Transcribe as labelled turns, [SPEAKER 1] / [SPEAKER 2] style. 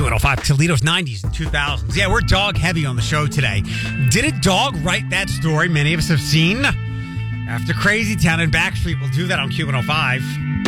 [SPEAKER 1] Q105, Toledo's 90s and 2000s. Yeah, we're dog heavy on the show today. Did a dog write that story many of us have seen? After Crazy Town and Backstreet, we'll do that on Q105.